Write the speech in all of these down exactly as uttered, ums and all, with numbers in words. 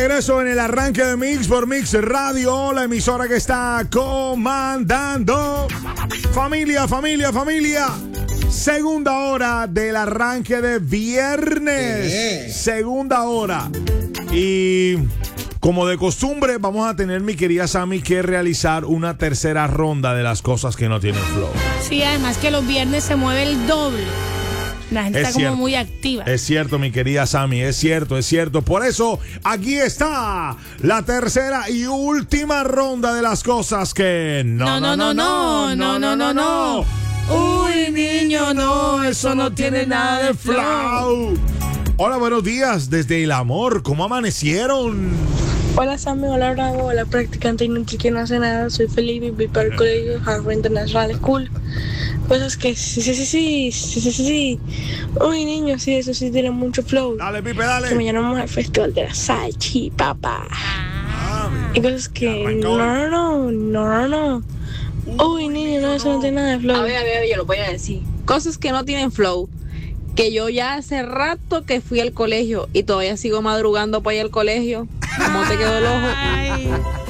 regreso en el arranque de Mix por Mix Radio, la emisora que está comandando. Familia, familia, familia. Segunda hora del arranque de viernes. Sí. Segunda hora. Y como de costumbre, vamos a tener, mi querida Sammy, que realizar una tercera ronda de las cosas que no tienen flow. Sí, además que los viernes se mueve el doble. La gente Es está cierto. como muy activa. Es cierto, mi querida Sammy, es cierto, es cierto. Por eso, aquí está la tercera y última ronda de las cosas que no, No, no, no, no, no, no, no. Uy, niño, no, eso no tiene nada de flow. Hola, buenos días desde el amor. ¿Cómo amanecieron? Hola Sammy, hola Bravo, hola practicante inútil que no hace nada, soy Felipe y voy para el colegio Harvard International School. Pues es que sí, sí, sí, sí, sí, sí, sí, sí. Uy niño, sí, eso sí tiene mucho flow. Dale, Pipe, dale. Que mañana vamos al festival de la salchipapa. Ah, Y cosas que Arrancó. no, no, no, no, no, no. Uy niño, no, eso no tiene nada de flow. A ver, a ver, a ver, yo lo voy a decir. Cosas que no tienen flow. Que yo ya hace rato que fui al colegio y todavía sigo madrugando para ir al colegio. ¿Cómo te quedó el ojo? Ay,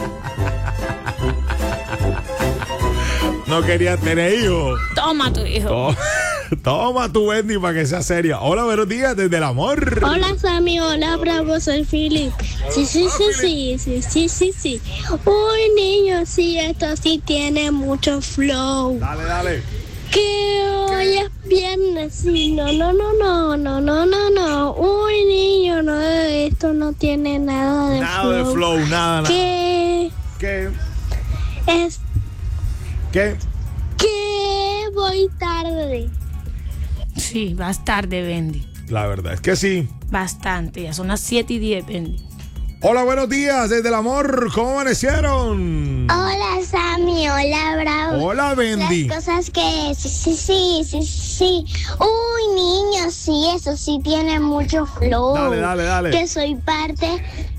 no quería tener hijos. toma tu hijo. To- Toma tu Wendy para que sea seria. Hola, buenos días desde el amor. Hola Sammy, hola Bravo, soy Philip. Sí, sí, sí, sí, sí, sí, sí, sí. Uy niño, sí, esto sí tiene mucho flow. Dale, dale. Que hoy es viernes, sí, no, no, no, no, no, no, no, no. Uy niño, no, esto no tiene nada de Nada flow. de flow, nada, nada. Que ¿Qué? es ¿Qué? que voy tarde. Sí, vas tarde, Bendy. La verdad es que sí. Bastante, ya son las siete y diez, Bendy. Hola, buenos días desde el amor. ¿Cómo amanecieron? Hola Sammy, hola Bravo. Hola, Bendy. Las cosas que sí, sí, sí, sí, sí. Uy, niño, sí, eso sí tiene mucho flow. Dale, dale, dale. Que soy parte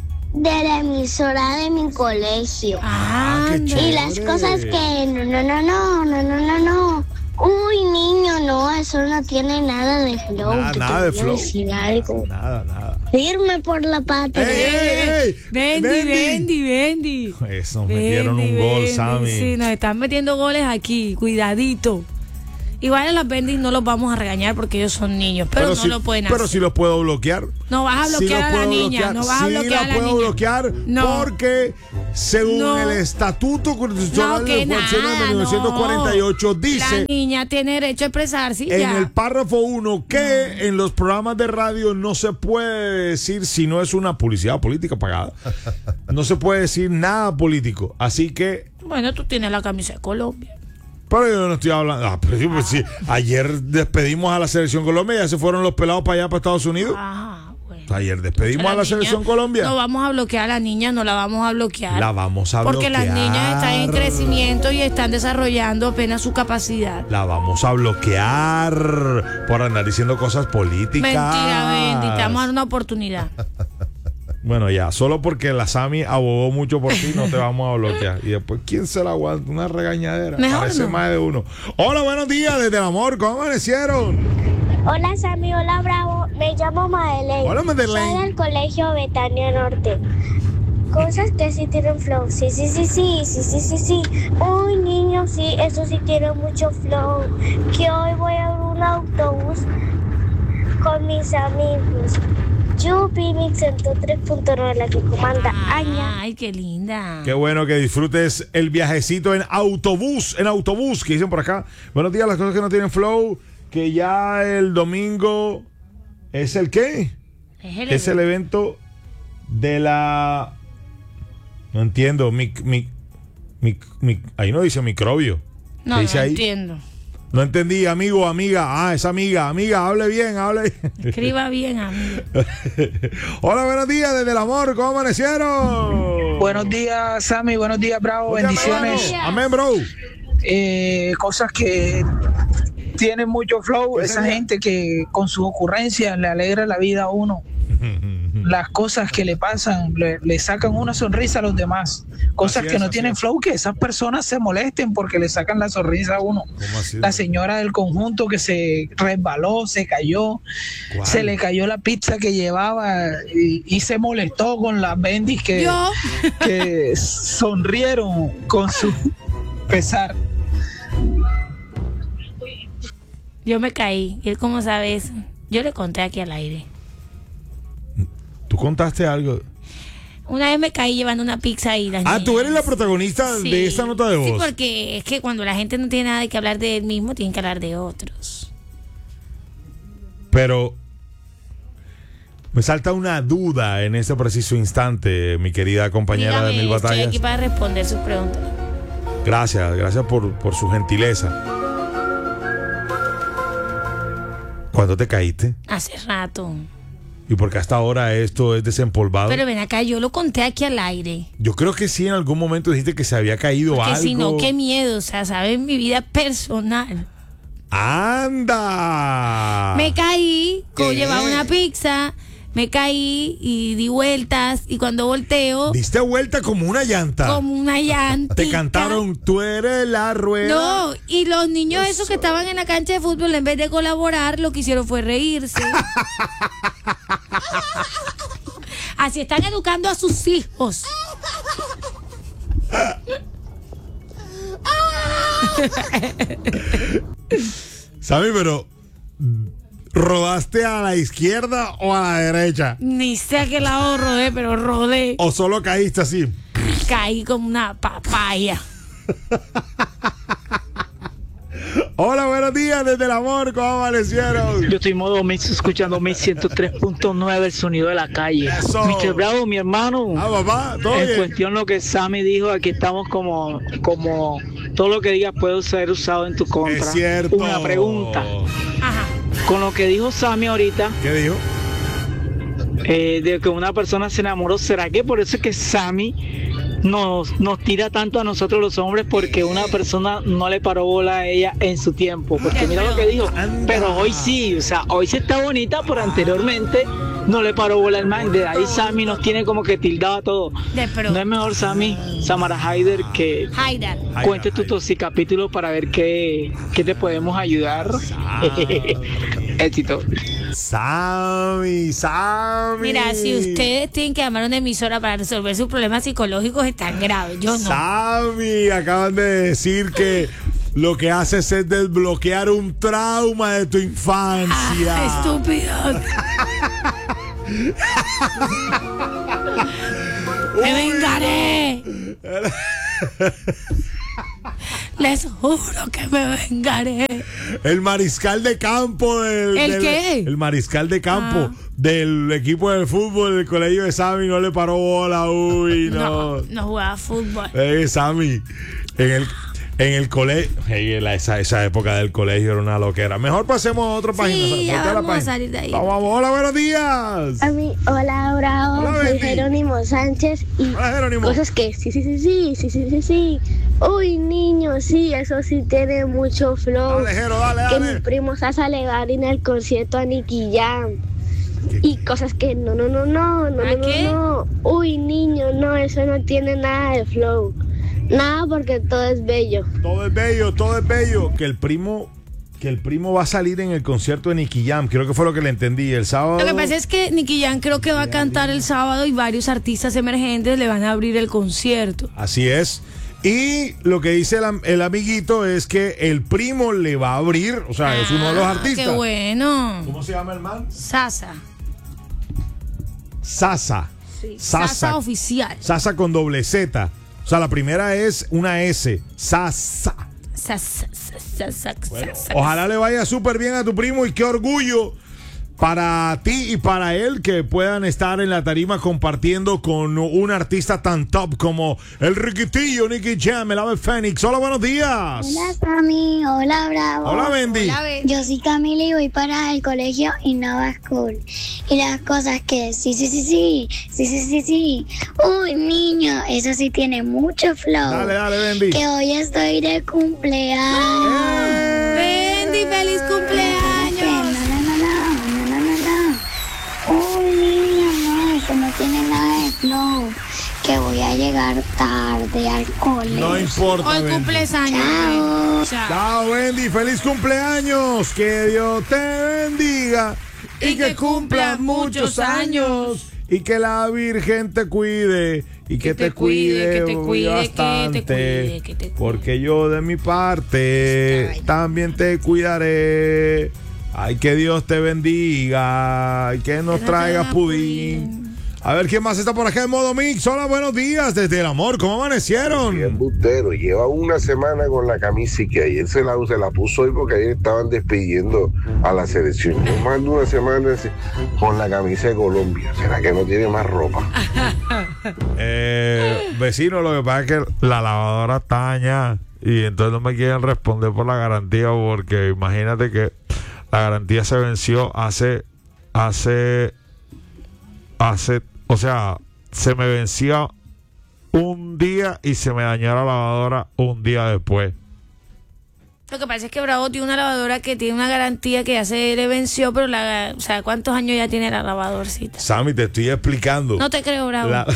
de la emisora de mi colegio. Ah, qué anda. chévere. Y las cosas que no, no, no, no, no, no, no, no. Uy, niño, no, eso no tiene nada de flow. Nada, que nada te de voy a flow. decir algo. Nada, nada. Irme por la pata. ¡Ey, ey, ey! Bendy, Bendy, Bendy. Eso, nos metieron un gol, Bendy, Sammy. Sí, nos están metiendo goles aquí, cuidadito. Igual a las Bendy no los vamos a regañar porque ellos son niños, pero, no sí- lo pueden hacer. Pero sí los puedo bloquear. No vas a Sí bloquear los a la puedo niña, bloquear. no vas a Sí bloquear a la la puedo niña. bloquear No. porque según No. el Estatuto Constitucional No, de que las Naciones de nada, mil novecientos cuarenta y ocho no. dice La niña tiene derecho a expresarse y en ya. el párrafo uno que en los programas de radio no se puede decir, si no es una publicidad política pagada, no se puede decir nada político. Así que, Bueno, tú tienes la camisa de Colombia. pero yo no estoy hablando. Ah, pero sí, pues sí, ayer despedimos a la selección Colombia, ya se fueron los pelados para allá, para Estados Unidos. Ajá, bueno. Ayer despedimos a la niña, selección Colombia. No vamos a bloquear a la niña, no la vamos a bloquear. La vamos a Porque bloquear. las niñas están en crecimiento y están desarrollando apenas su capacidad. La vamos a bloquear por andar diciendo cosas políticas. Mentira, Bendy, te vamos a dar una oportunidad. Bueno, ya, solo porque la Sammy abogó mucho por ti, no te vamos a bloquear. Y después, ¿quién se la aguanta? Una regañadera. Mejor Parece no. más de uno. Hola, buenos días desde el amor. ¿Cómo amanecieron? Hola Sammy, hola Bravo, me llamo Madeleine. Hola, Madeleine. Soy del colegio Betania Norte. Cosas que sí tienen flow, sí, sí, sí, sí, sí, sí, sí, sí. Uy niño, sí, eso sí tiene mucho flow. Que hoy voy a un autobús con mis amigos. Yupi, Mix ciento tres punto nueve, la que comanda Aña. Ay, qué linda. Qué bueno que disfrutes el viajecito en autobús, en autobús, que dicen por acá. Buenos días, las cosas que no tienen flow, que ya el domingo es el qué? Es el, Es el evento de la... No entiendo, mi, mi, mi, mi- ahí no dice microbio. No, ¿Qué dice no ahí? entiendo. No entendí, amigo, amiga. Ah, esa amiga, amiga, hable bien, hable bien. Escriba bien, amigo. Hola, buenos días desde el amor, ¿cómo amanecieron? Buenos días, Sammy. Buenos días, Bravo. Buenos días, Bendiciones. hermano. Amén, bro. Eh, cosas que tienen mucho flow. ¿Qué Esa sería? gente que con sus ocurrencias le alegra la vida a uno. las cosas que le pasan le, le sacan una sonrisa a los demás. Cosas Así que es, no así tienen es. flow, que esas personas se molesten porque le sacan la sonrisa a uno. ¿Cómo así? La señora del conjunto que se resbaló, se cayó, ¿Cuál? se le cayó la pizza que llevaba y, y se molestó con las bendis que, Yo. que sonrieron con su pesar. Yo me caí. ¿Y él cómo sabe eso? Yo le conté aquí al aire. ¿Tú contaste algo? Una vez me caí llevando una pizza y las Ah, tú eres la niñas- protagonista Sí. de esta nota de voz. Sí, porque es que cuando la gente no tiene nada de que hablar de él mismo, tienen que hablar de otros. Pero me salta una duda en este preciso instante, mi querida compañera Dígame, de Mil estoy Batallas. aquí para responder sus preguntas. Gracias, gracias por, por su gentileza. ¿Cuándo te caíste? Hace rato. ¿Y por qué hasta ahora esto es desempolvado? Pero ven acá, yo lo conté aquí al aire. Yo creo que sí, en algún momento dijiste que se había caído Porque algo. si no, qué miedo. O sea, ¿sabes? Mi vida personal. ¡Anda! Me caí, como ¿Qué? llevaba una pizza, me caí y di vueltas. Y cuando volteo, Diste vuelta como una llanta. como una llanta. Te cantaron, tú eres la rueda. No, y los niños esos que estaban en la cancha de fútbol, en vez de colaborar, lo que hicieron fue reírse. Así están educando a sus hijos. Sammy, pero ¿rodaste a la izquierda o a la derecha? Ni sé a qué lado rodé, pero rodé. ¿O solo caíste así? Caí como una papaya. Hola, buenos días desde el amor, ¿cómo amanecieron? Yo estoy en modo mix escuchando Mix ciento tres punto nueve, el sonido de la calle. Eso. mister Bravo, mi hermano. Ah, papá, todo En bien. cuestión lo que Sammy dijo, aquí estamos como, como todo lo que digas puede ser usado en tu contra. Es cierto. Una pregunta. Ajá. Con lo que dijo Sammy ahorita, ¿Qué dijo? eh, de que una persona se enamoró, ¿será que por eso es que Sammy nos, nos tira tanto a nosotros los hombres porque una persona no le paró bola a ella en su tiempo? Porque mira lo que dijo, Anda. pero hoy sí, o sea, hoy sí está bonita, pero anteriormente no le paró bola al man. De ahí Sammy nos tiene como que tildado a todo. De pro. No es mejor, Sammy, Samara Haider, que Haidar. cuente tu toxicapítulo para ver qué, qué te podemos ayudar. Éxito. Sammy, Sammy. Mira, si ustedes tienen que llamar a una emisora para resolver sus problemas psicológicos, están graves. Yo no. Sammy, acaban de decir que lo que haces es desbloquear un trauma de tu infancia. Ah, estúpido. Me vengaré. Les juro que me vengaré. El mariscal de campo del, ¿El del- qué? el mariscal de campo Ah. del equipo de fútbol del colegio de Sammy no le paró bola. Uy, no. No, no jugaba fútbol. Eh, Sammy, en el en el colegio, hey, la- esa, esa época del colegio era una loquera. Mejor pasemos a otra página. Sí, Sammy, ya ponte a la vamos a página. salir de ahí. Vamos, vamos. Hola, buenos días. A mí, hola, Bravo, Hola, soy Betty. Jerónimo Sánchez y Hola, Jerónimo. cosas que sí, sí, sí, sí, sí, sí, sí, sí. Uy, niño, sí, eso sí tiene mucho flow. Dale, Jero, dale, Que dale. mi primo Sasa le va a dar en el concierto a Nicky Jam. Y cosas que no, no, no, no, no, ¿A no, qué? no, no. Uy, niño, no, eso no tiene nada de flow. Nada porque todo es bello. Todo es bello, todo es bello. Que el primo, que el primo va a salir en el concierto de Nicky Jam. Creo que fue lo que le entendí el sábado. Lo que pasa es que Nicky Jam creo que va a cantar el sábado y varios artistas emergentes le van a abrir el concierto. Así es. Y lo que dice el, am- el amiguito es que el primo le va a abrir, o sea, es uno de los Ah, artistas. Qué bueno. ¿Cómo se llama el man? Sasa. Sasa. Sasa, Sasa. oficial. Sasa con doble Z. O sea, la primera es una S. Sasa. Sasa, sasa, sasa, Bueno, sasa. ojalá le vaya súper bien a tu primo y qué orgullo para ti y para él que puedan estar en la tarima compartiendo con un artista tan top como el Riquitillo, Nicky Jam, el Ave Fénix. Hola, buenos días. Hola, Sammy. Hola, Bravo. Hola, Bendy. Hola, Betty. Yo soy Camila y voy para el colegio Innova School. Y las cosas que sí, sí, sí, sí, sí, sí, sí, sí. Uy, niño, eso sí tiene mucho flow. Dale, dale, Bendy. Que hoy estoy de cumpleaños. Bendy, feliz cumpleaños. No, no, no, no, no, no, no, no. Uy, niño, no, flow, que voy a llegar tarde al colegio. No importa. Hoy Bendy. cumples años. Chao. Chao. Chao, Bendy. Feliz cumpleaños. Que Dios te bendiga. Y, Y que cumplas muchos años. Y que la Virgen te cuide. Y que, Que te, te cuide, cuide, que te cuide, bastante. que te cuide, que te cuide. Porque yo de mi parte también te cuidaré. Ay, que Dios te bendiga. Y que nos Que no traiga traiga pudín. pudín. A ver quién más está por acá en modo mix. Hola, buenos días desde el amor. ¿Cómo amanecieron? Bien bustero, lleva una semana con la camisa y que ayer se la, se la puso hoy porque ayer estaban despidiendo a la selección. Yo más de una semana con la camisa de Colombia. ¿Será que no tiene más ropa? Eh, vecino, lo que pasa es que la lavadora está dañada y entonces no me quieren responder por la garantía porque imagínate que la garantía se venció hace, hace, hace, o sea, se me vencía un día y se me dañó la lavadora un día después. Lo que pasa es que Bravo tiene una lavadora que tiene una garantía que ya se le venció, pero la, o sea, ¿cuántos años ya tiene la lavadorcita? Sammy, te estoy explicando. No te creo, Bravo. La,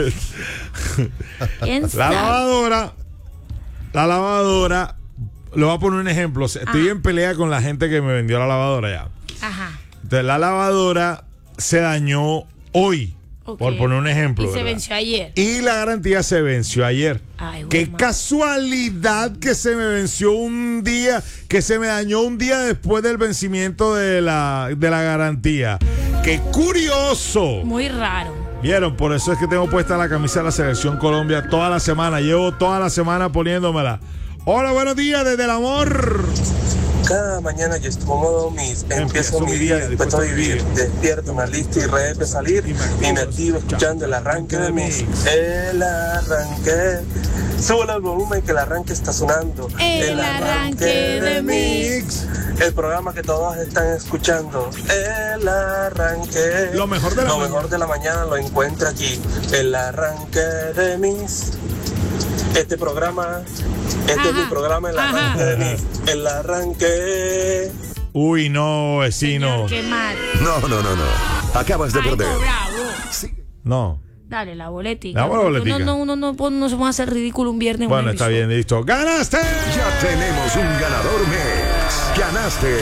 ¿Quién la sabe? lavadora, la lavadora, le voy a poner un ejemplo. Estoy Ah. en pelea con la gente que me vendió la lavadora ya. Ajá. Entonces la lavadora se dañó hoy, Ok. por poner un ejemplo. Y se ¿verdad? venció ayer. Y la garantía se venció ayer. Ay, Qué güey, casualidad que se me venció un día, que se me dañó un día después del vencimiento de la, de la garantía. Qué curioso. Muy raro. Vieron, por eso es que tengo puesta la camisa de la Selección Colombia toda la semana. Llevo toda la semana poniéndomela. Hola, buenos días desde el amor. Cada mañana yo estoy modo mis, empiezo mi día dispuesto a vivir, despierto, me alisto y reto a salir y me activo escuchando el arranque de mis, el arranque, subo el volumen que el arranque está sonando, El arranque de Mix. el programa que todos están escuchando, el arranque, Lo mejor de la lo mañana. mejor de la mañana lo encuentra aquí, el arranque de mis. Este programa, este Ajá, es mi programa, el arranque ajá. de mis, el arranque. Uy, no, vecino. Señor, qué mal. No, no, no, no. Acabas de Ay, perder. no, Bravo. No. Dale, la boletica. Dame la boletica. No, no, no, no, no, no se van a hacer ridículo un viernes. en Bueno, una está emisora. bien, listo. ¡Ganaste! Ya tenemos un ganador Mix. Ganaste.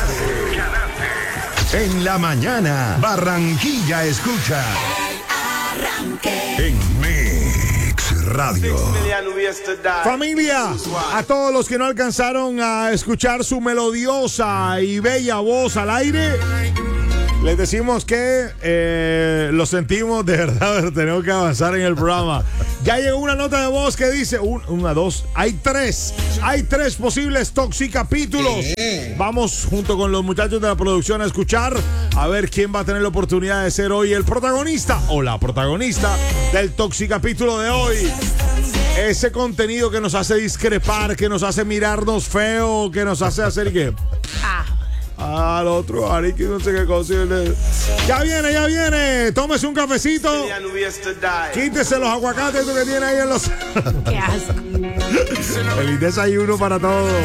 En la mañana, Barranquilla escucha. En Mix Radio. Familia, a todos los que no alcanzaron a escuchar su melodiosa y bella voz al aire, les decimos que eh, lo sentimos de verdad, pero tenemos que avanzar en el programa. Ya llegó una nota de voz que dice, un- una, dos, hay tres, hay tres posibles toxicapítulos. Vamos junto con los muchachos de la producción a escuchar, a ver quién va a tener la oportunidad de ser hoy el protagonista o la protagonista del toxicapítulo de hoy. Ese contenido que nos hace discrepar, que nos hace mirarnos feo, que nos hace hacer que... Ah, Al otro, Ari, que no sé qué cosa. Ya viene, ya viene. Tómese un cafecito. Quítese los aguacates que tiene ahí en los... qué asco. Feliz desayuno para todos.